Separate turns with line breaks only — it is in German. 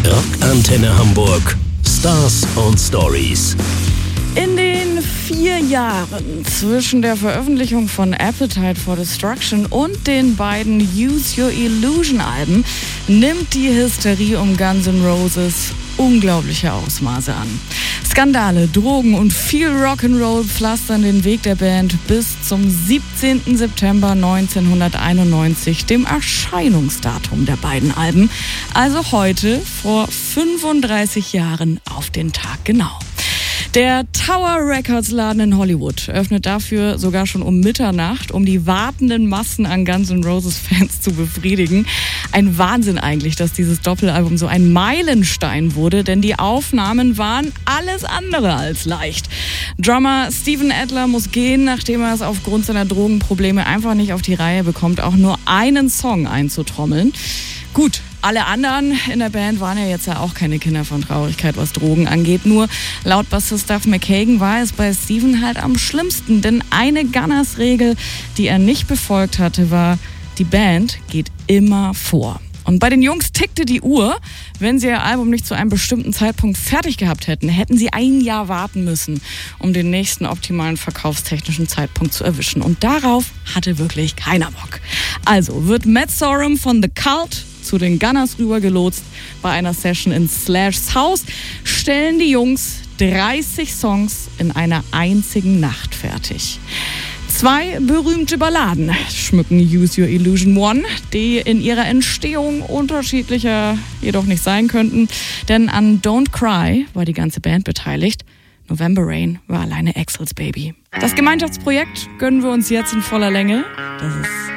Rockantenne Hamburg. Stars und Stories.
In den 4 Jahren zwischen der Veröffentlichung von Appetite for Destruction und den beiden Use Your Illusion Alben nimmt die Hysterie um Guns N' Roses unglaubliche Ausmaße an. Skandale, Drogen und viel Rock'n'Roll pflastern den Weg der Band bis zum 17. September 1991, dem Erscheinungsdatum der beiden Alben, also heute vor 35 Jahren auf den Tag genau. Der Tower Records Laden in Hollywood öffnet dafür sogar schon um Mitternacht, um die wartenden Massen an Guns N' Roses Fans zu befriedigen. Ein Wahnsinn eigentlich, dass dieses Doppelalbum so ein Meilenstein wurde, denn die Aufnahmen waren alles andere als leicht. Drummer Steven Adler muss gehen, nachdem er es aufgrund seiner Drogenprobleme einfach nicht auf die Reihe bekommt, auch nur einen Song einzutrommeln. Gut, alle anderen in der Band waren ja jetzt auch keine Kinder von Traurigkeit, was Drogen angeht. Nur laut Bassist Duff McKagan war es bei Steven halt am schlimmsten. Denn eine Gunners-Regel, die er nicht befolgt hatte, war, die Band geht immer vor. Und bei den Jungs tickte die Uhr. Wenn sie ihr Album nicht zu einem bestimmten Zeitpunkt fertig gehabt hätten, hätten sie ein Jahr warten müssen, um den nächsten optimalen verkaufstechnischen Zeitpunkt zu erwischen. Und darauf hatte wirklich keiner Bock. Also wird Matt Sorum von The Cult zu den Gunners rübergelotst. Bei einer Session in Slashs Haus stellen die Jungs 30 Songs in einer einzigen Nacht fertig. 2 berühmte Balladen schmücken Use Your Illusion 1, die in ihrer Entstehung unterschiedlicher jedoch nicht sein könnten. Denn an Don't Cry war die ganze Band beteiligt. November Rain war alleine Axls Baby. Das Gemeinschaftsprojekt gönnen wir uns jetzt in voller Länge. Das ist